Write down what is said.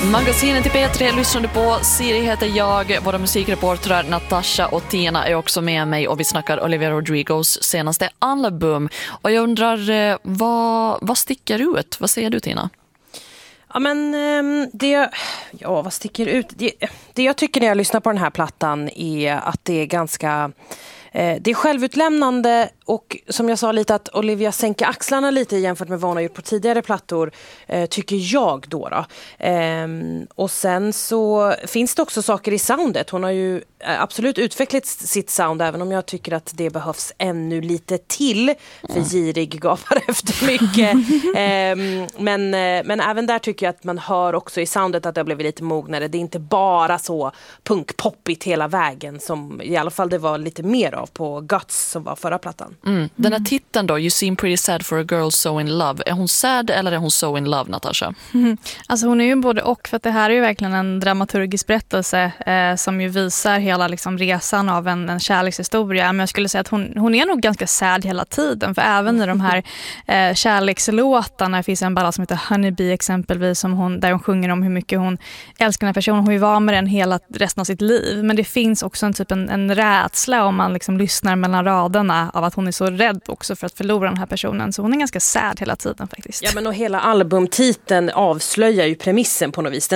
Magasinet i P3 lyssnar du på. Siri heter jag. Våra musikreportrar Natasha och Tina är också med mig och vi snackar Olivia Rodrigos senaste album. Och jag undrar, vad sticker ut? Vad säger du, Tina? Ja, men vad sticker ut? Det jag tycker när jag lyssnar på den här plattan är att det är ganska... Det är självutlämnande och som jag sa lite att Olivia sänker axlarna lite jämfört med vad hon har gjort på tidigare plattor, tycker jag då. Och sen så finns det också saker i soundet. Hon har ju absolut utvecklat sitt sound, även om jag tycker att det behövs ännu lite till, för girig gapar efter mycket. Men även där tycker jag att man hör också i soundet att det har blivit lite mognare. Det är inte bara så punkpoppigt hela vägen som i alla fall det var lite mer av på Guts som var förra plattan. Den här titeln då, You seem pretty sad for a girl so in love. Är hon sad eller är hon so in love, Natasha? Alltså hon är ju både och, för att det här är ju verkligen en dramaturgisk berättelse som ju visar hela liksom resan av en kärlekshistoria. Men jag skulle säga att hon är nog ganska sad hela tiden, för även i de här kärlekslåtarna finns en ballad som heter Honeybee exempelvis, där hon sjunger om hur mycket hon älskar den här personen. Hon vill vara med den hela resten av sitt liv. Men det finns också en rädsla om man liksom lyssnar mellan raderna av att hon är så rädd också för att förlora den här personen. Så hon är ganska sad hela tiden faktiskt. Ja, men och hela albumtiteln avslöjar ju premissen på något vis.